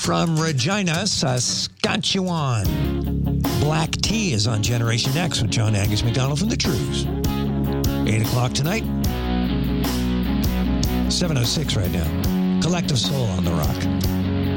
from Regina, Saskatchewan. Black Tea is on Generation X with John Angus McDonald from the Trues. 8 o'clock tonight. 7:06 right now. Collective Soul on the Rock.